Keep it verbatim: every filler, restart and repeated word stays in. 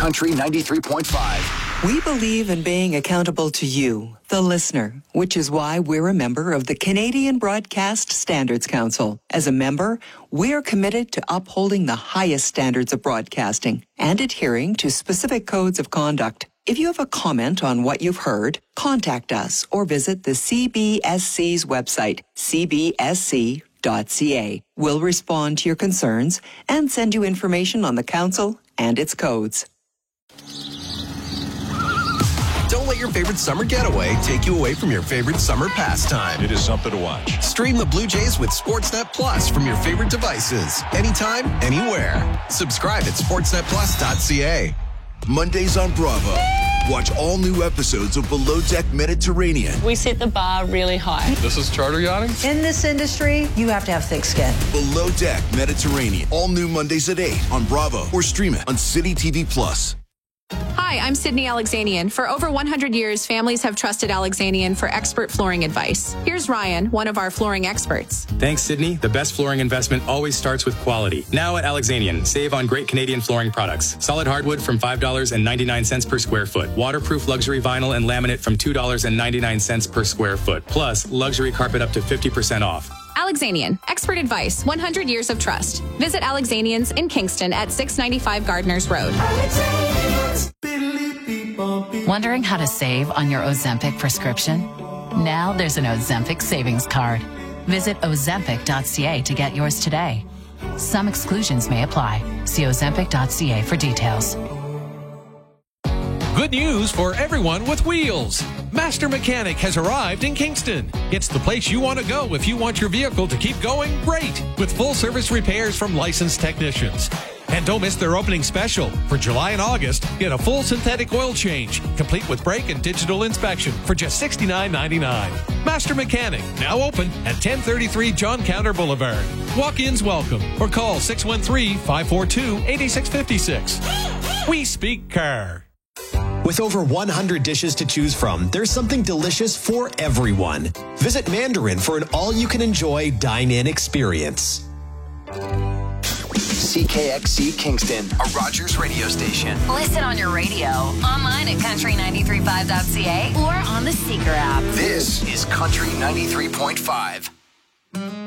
Country ninety-three point five. We believe in being accountable to you, the listener, which is why we're a member of the Canadian Broadcast Standards Council. As a member, we're committed to upholding the highest standards of broadcasting and adhering to specific codes of conduct. If you have a comment on what you've heard, contact us or visit the C B S C's website, c b s c dot c a. We'll respond to your concerns and send you information on the council and its codes. Don't let your favorite summer getaway take you away from your favorite summer pastime. It is something to watch. Stream the Blue Jays with Sportsnet Plus from your favorite devices. Anytime, anywhere. Subscribe at sportsnet plus dot c a. Mondays on Bravo. Watch all new episodes of Below Deck Mediterranean. We set the bar really high. This is charter yachting? In this industry, you have to have thick skin. Below Deck Mediterranean. All new Mondays at eight on Bravo or stream it on City T V Plus. Hi, I'm Sydney Alexanian. For over one hundred years, families have trusted Alexanian for expert flooring advice. Here's Ryan, one of our flooring experts. Thanks, Sydney. The best flooring investment always starts with quality. Now at Alexanian, save on great Canadian flooring products. Solid hardwood from five dollars and ninety-nine cents per square foot. Waterproof luxury vinyl and laminate from two dollars and ninety-nine cents per square foot. Plus, luxury carpet up to fifty percent off. Alexanian, expert advice, one hundred years of trust. Visit Alexanian's in Kingston at six ninety-five Gardners Road. Wondering how to save on your Ozempic prescription? Now there's an Ozempic savings card. Visit ozempic dot c a to get yours today. Some exclusions may apply. See ozempic dot c a for details. Good news for everyone with wheels. Master Mechanic has arrived in Kingston. It's the place you want to go if you want your vehicle to keep going great, with full service repairs from licensed technicians. And don't miss their opening special. For July and August, get a full synthetic oil change, complete with brake and digital inspection for just sixty-nine ninety-nine. Master Mechanic, now open at ten thirty-three John Counter Boulevard. Walk-ins welcome, or call six one three, five four two, eight six five six. We speak car. With over one hundred dishes to choose from, there's something delicious for everyone. Visit Mandarin for an all-you-can-enjoy dine-in experience. C K X C Kingston, a Rogers radio station. Listen on your radio, online at country ninety-three point five dot c a, or on the Seeker app. This is Country ninety-three point five.